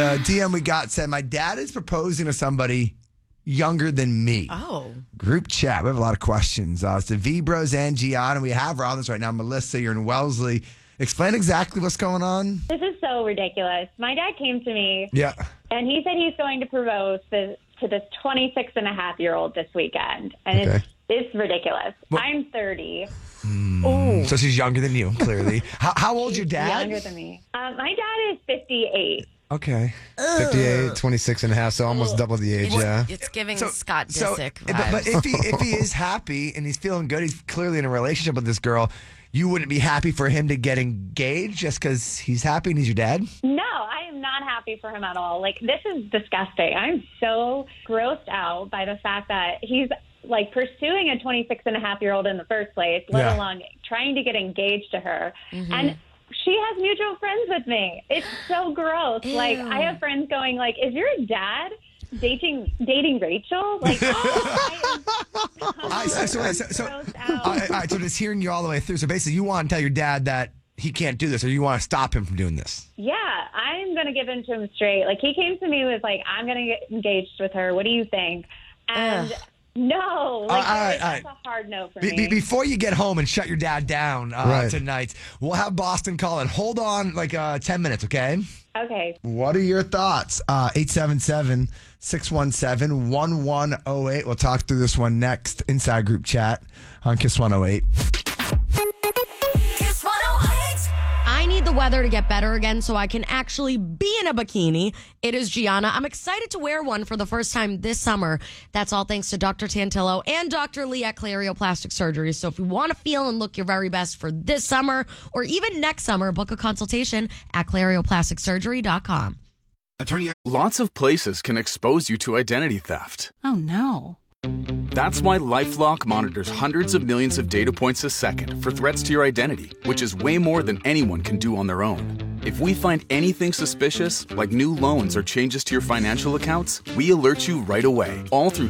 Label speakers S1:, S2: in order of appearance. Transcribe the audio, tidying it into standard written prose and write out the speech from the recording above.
S1: DM we got said, my dad is proposing to somebody younger than me.
S2: Oh.
S1: Group chat. We have a lot of questions. It's the V-Bros and Gianna. We have her on this right now. Melissa, you're in Wellesley. Explain exactly what's going on.
S3: This is so ridiculous. My dad came to me,
S1: Yeah.
S3: and he said he's going to propose to this 26-and-a-half-year-old this weekend. And
S1: Okay.
S3: it's ridiculous. I'm 30.
S1: So she's younger than you, clearly. How old's your dad?
S3: Younger than me. My dad is 58.
S1: Okay.
S4: 58, 26 and a half, so almost double the age, yeah.
S2: It's giving Scott Disick
S1: but
S2: vibes.
S1: if he is happy and he's feeling good, he's clearly in a relationship with this girl, you wouldn't be happy for him to get engaged just because he's happy and he's your dad?
S3: No, I am not happy for him at all. Like, this is disgusting. I'm so grossed out by the fact that he's, like, pursuing a 26-and-a-half-year-old in the first place, let alone trying to get engaged to her. Mm-hmm. And she has mutual friends with me. It's so gross.
S2: Ew.
S3: Like, I have friends going, like, is your dad dating Rachel? Like,
S1: So just hearing you all the way through. So basically, you want to tell your dad that he can't do this, or you want to stop him from doing this?
S3: Yeah, I'm going to give in to him straight. Like, he came to me with, like, I'm going to get engaged with her. What do you think? And no, like, that's a hard no for me.
S1: Before you get home and shut your dad down tonight, we'll have Boston call it. Hold on like 10 minutes, okay?
S3: Okay.
S1: What are your thoughts? 877-617-1108. We'll talk through this one next inside group chat on Kiss 108.
S5: Kiss 108.
S2: I need the weather to get better again so I can actually be in a bikini. It is Gianna. I'm excited to wear one for the first time this summer. That's all thanks to Dr. Tantillo and Dr. Lee at Clarioplastic Surgery. So if you want to feel and look your very best for this summer or even next summer, book a consultation at clarioplasticsurgery.com.
S6: Lots of places can expose you to identity theft.
S5: Oh, no.
S6: That's why LifeLock monitors hundreds of millions of data points a second for threats to your identity, which is way more than anyone can do on their own. If we find anything suspicious, like new loans or changes to your financial accounts, we alert you right away, all through